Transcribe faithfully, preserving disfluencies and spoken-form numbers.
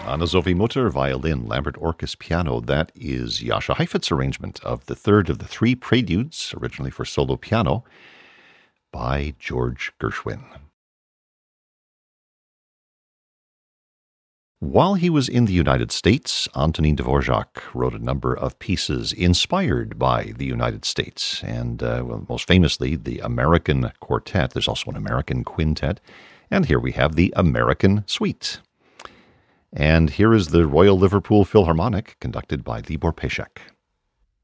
Anna Sophie Mutter, violin, Lambert Orchis, piano. That is Jascha Heifetz's arrangement of the third of the three preludes, originally for solo piano, by George Gershwin. While he was in the United States, Antonin Dvorak wrote a number of pieces inspired by the United States, and uh, well, most famously, the American Quartet. There's also an American Quintet, and here we have the American Suite. And here is the Royal Liverpool Philharmonic, conducted by Libor Pecek.